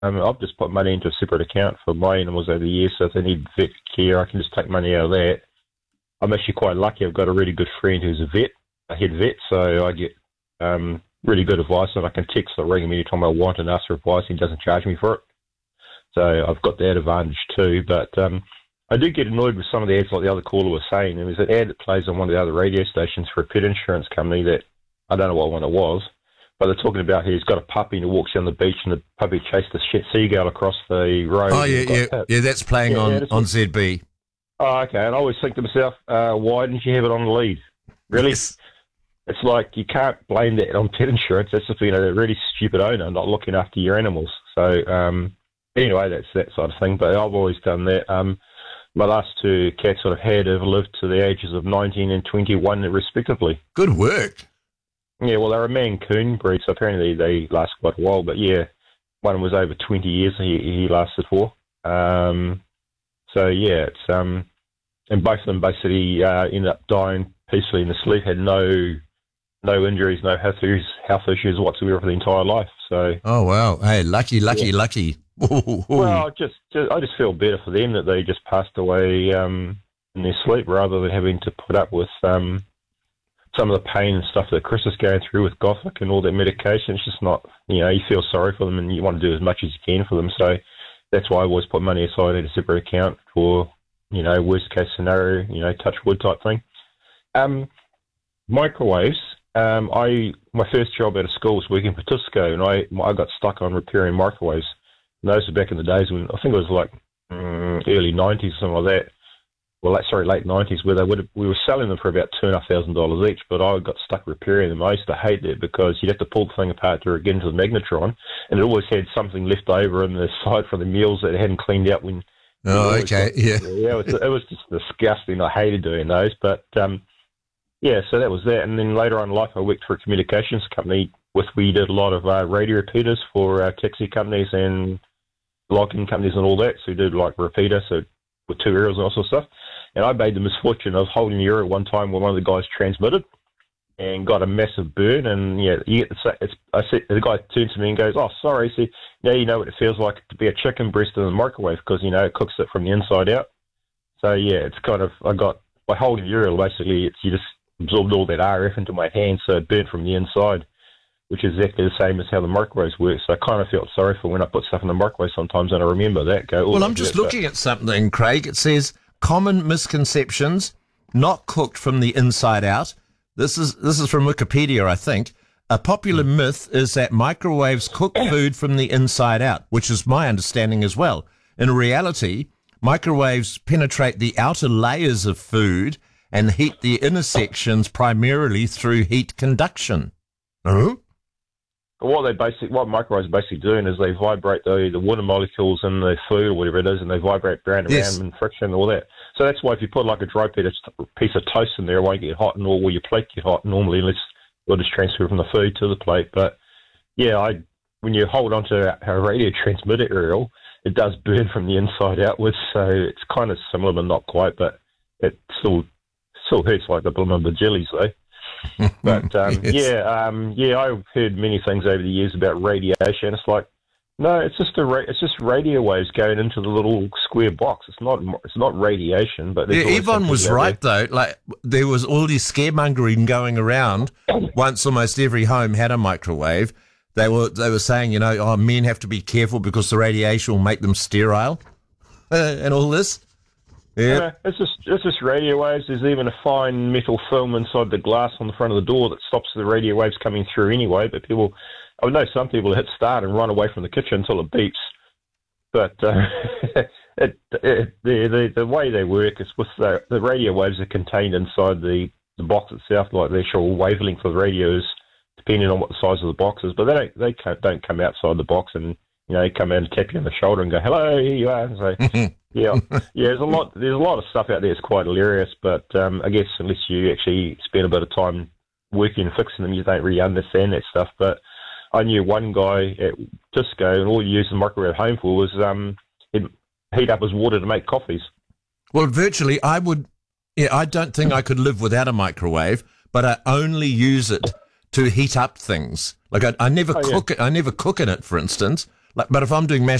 I've just put money into a separate account for my animals over the years, so if they need vet care, I can just take money out of that. I'm actually quite lucky. I've got a really good friend who's a head vet, so I get really good advice, and I can text or ring him anytime I want and ask for advice. He doesn't charge me for it. So I've got that advantage too. But I do get annoyed with some of the ads, like the other caller was saying. There was an ad that plays on one of the other radio stations for a pet insurance company that I don't know what one it was, but they're talking about he's got a puppy and he walks down the beach and the puppy chased the seagull across the road. Oh, yeah, that's playing on ZB. Oh, okay. And I always think to myself, why didn't you have it on the lead? Really? Yes. It's like you can't blame that on pet insurance. That's just, a really stupid owner not looking after your animals. So, anyway, that's that sort of thing. But I've always done that. My last two cats that I've had have lived to the ages of 19 and 21 respectively. Good work. Yeah, well, they're a Mancoon breed, so apparently they last quite a while. But, yeah, one was over 20 years he lasted for. So, yeah, it's and both of them basically ended up dying peacefully in their sleep, had no injuries, no health issues whatsoever for the entire life. So. Oh, wow. Hey, lucky. Well, I just feel better for them that they just passed away in their sleep rather than having to put up with some of the pain and stuff that Chris is going through with Gothic and all that medication. It's just not, you feel sorry for them and you want to do as much as you can for them. So that's why I always put money aside in a separate account for, worst case scenario, touch wood type thing. Microwaves. My first job out of school was working for Tisco, and I got stuck on repairing microwaves. And those were back in the days when I think it was like early 90s, something like that. Well, late 90s, where we were selling them for about $2,500 each, but I got stuck repairing them. I used to hate that because you'd have to pull the thing apart to get into the magnetron, and it always had something left over on the side from the meals that it hadn't cleaned out when. Oh, okay, yeah. Yeah, it was just disgusting. I hated doing those, but yeah, so that was that. And then later on in life, I worked for a communications company. We did a lot of radio repeaters for taxi companies and logging companies and all that. So we did like repeater, so with 2 aerials and all sorts of stuff. And I made the misfortune of holding the aerial one time when one of the guys transmitted and got a massive burn. And yeah, the guy turns to me and goes, "Oh, sorry." See, now you know what it feels like to be a chicken breast in the microwave because it cooks it from the inside out. So yeah, it's kind of by holding the aerial, basically, you just absorbed all that RF into my hand, so it burnt from the inside, which is exactly the same as how the microwaves work. So I kind of felt sorry for when I put stuff in the microwave sometimes, and I remember that. Well, I'm just looking at something, Craig. It says common misconceptions, not cooked from the inside out. This is from Wikipedia, I think. A popular myth is that microwaves cook food from the inside out, which is my understanding as well. In reality, microwaves penetrate the outer layers of food and heat the inner sections primarily through heat conduction. Oh? What microwaves are basically doing is they vibrate the water molecules in the food or whatever it is, and they vibrate around and friction and all that. So that's why if you put like a dry piece of toast in there, it won't get hot, nor will your plate get hot normally, unless it'll just transfer from the food to the plate. But yeah, when you hold onto a radio transmitter aerial, it does burn from the inside outwards. So it's kind of similar, but not quite. But it still hurts like the bloom of the jellies, though. But Yes. I've heard many things over the years about radiation. It's like, no, it's just radio waves going into the little square box. It's not radiation. But Yvonne was right though. Like there was all this scaremongering going around. Once almost every home had a microwave. They were saying, men have to be careful because the radiation will make them sterile, and all this. Yeah, it's just radio waves. There's even a fine metal film inside the glass on the front of the door that stops the radio waves coming through anyway. But I know some people hit start and run away from the kitchen until it beeps. But the way they work is with the radio waves are contained inside the box itself, like the actual wavelength of the radios, depending on what the size of the box is. But they don't come outside the box and come in and tap you on the shoulder and go, "Hello, here you are." And so, yeah. There's a lot of stuff out there that's quite hilarious, but I guess unless you actually spend a bit of time working and fixing them, you don't really understand that stuff. But I knew one guy at Tisco, and all he used the microwave at home for was he'd heat up his water to make coffees. Well, virtually, I don't think I could live without a microwave, but I only use it to heat up things. Like I never cook it. I never cook in it, for instance. Like, but if I'm doing mashed